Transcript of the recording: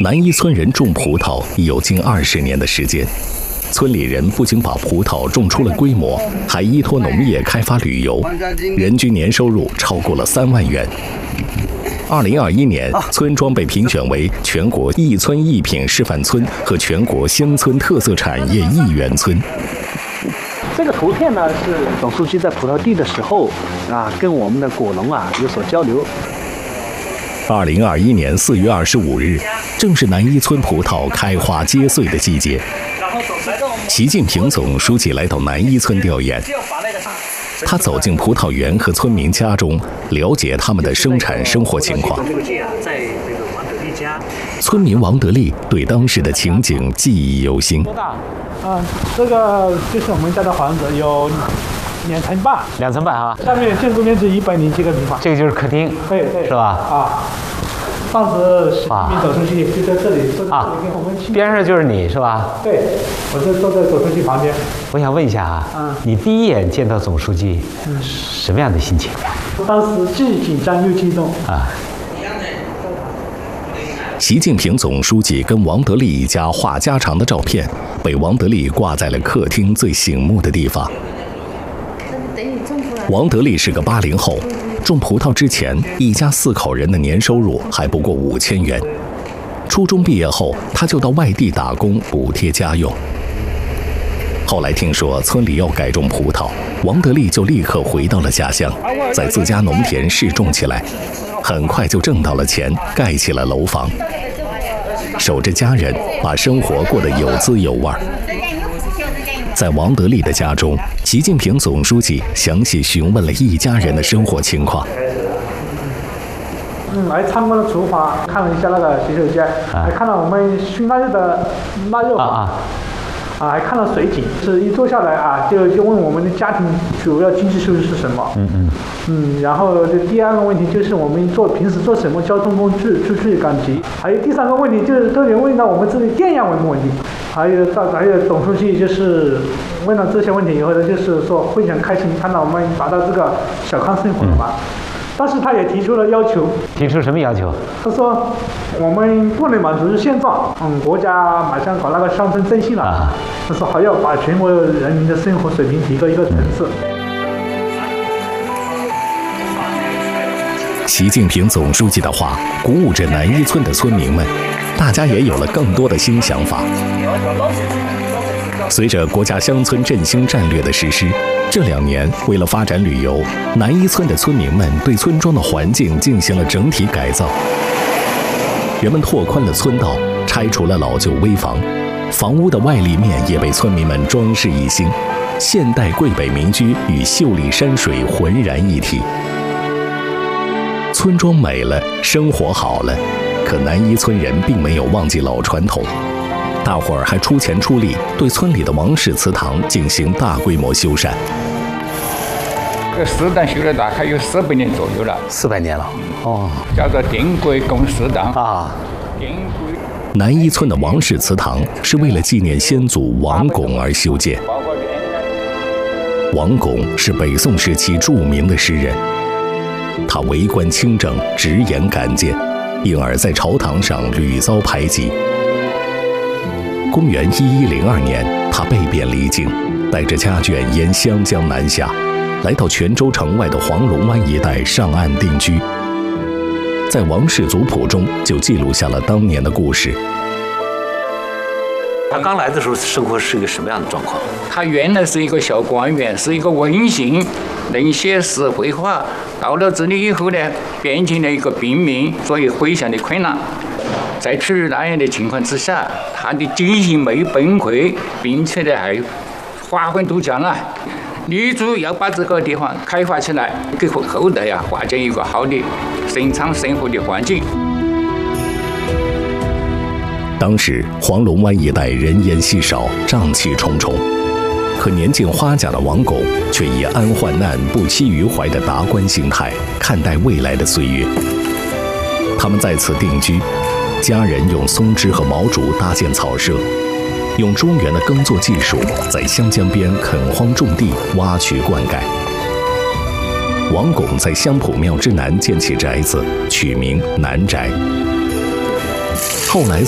南一村人种葡萄已有近20年的时间。村里人不仅把葡萄种出了规模，还依托农业开发旅游，人均年收入超过了3万元。2021年，村庄被评选为全国一村一品示范村和全国乡村特色产业1元村。 这个图片呢，是总书记在葡萄地的时候跟我们的果农有所交流。 2021年4月25日，正是南一村葡萄开花结穗的季节。习近平总书记来到南一村调研，他走进葡萄园和村民家中，了解他们的生产生活情况。村民王德利对当时的情景记忆犹新。 这个就是我们家的房子，有2层半 ，2层半啊。 下面建筑面积107个平方。 这个就是客厅， 对， 是吧？ 当时习近平总书记就在这里坐在这里跟我们边上就是你是吧？ 对，我就坐在总书记旁边。 我想问一下你第一眼见到总书记，什么样的心情？ 当时既紧张又激动习近平总书记跟王德利一家话家常的照片，被王德利挂在了客厅最醒目的地方。王德利是个80后，种葡萄之前，一家4口人的年收入还不过5000元。初中毕业后，他就到外地打工补贴家用。后来听说村里要改种葡萄，王德利就立刻回到了家乡，在自家农田试种起来，很快就挣到了钱，盖起了楼房，守着家人，把生活过得有滋有味。在王德利的家中，习近平总书记详细询问了一家人的生活情况。 来参观了厨房，看了一下那个洗手间，还看了我们熏腊肉的腊肉还看了水井。是一坐下来就问我们的家庭主要经济收入是什么。然后这第2个问题就是我们平时做什么交通工具最赶集。还有第3个问题就是都能问到我们这里电压问题。还有总书记就是问了这些问题以后呢，就是说非常开心，看到我们达到这个小康生活了嘛。但是他也提出了要求。 提出什么要求？ 他说我们不能满足现状，国家马上搞那个乡村振兴了，他说还要把全国人民的生活水平提高一个层次。 习近平总书记的话鼓舞着南一村的村民们，大家也有了更多的新想法。随着国家乡村振兴战略的实施，这2年为了发展旅游，南一村的村民们对村庄的环境进行了整体改造。人们拓宽了村道，拆除了老旧危房，房屋的外立面也被村民们装饰一新，现代桂北民居与秀丽山水浑然一体。村庄美了，生活好了，可南一村人并没有忘记老传统，大伙儿还出钱出力对村里的王氏祠堂进行大规模修缮。 这祠堂修了大概有400年左右了。 400年了， 叫做定国公祠堂南一村的王氏祠堂是为了纪念先祖王巩而修建。王巩是北宋时期著名的诗人，他为官清正，直言敢谏，因而在朝堂上屡遭排挤。公元1102年，他被贬离京，带着家眷沿湘江南下，来到泉州城外的黄龙湾一带上岸定居。在王氏族谱中就记录下了当年的故事。 他刚来的时候生活是一个什么样的状况？ 他原来是一个小官员，是一个文姓，能写诗绘画。到了这里以后呢，变成了一个平民，所以非常的困难。在处于那样的情况之下，他的精神没有崩溃，并且呢还发奋图强了，立志要把这个地方开发起来，给后代划建一个好的生产生活的环境。 当时黄龙湾一带人烟稀少，瘴气重重，可年近花甲的王巩却以安患难不期于怀的达观心态看待未来的岁月。他们在此定居，家人用松枝和毛竹搭建草舍，用中原的耕作技术在湘江边垦荒种地，挖渠灌溉。王巩在香浦庙之南建起宅子，取名南宅。后来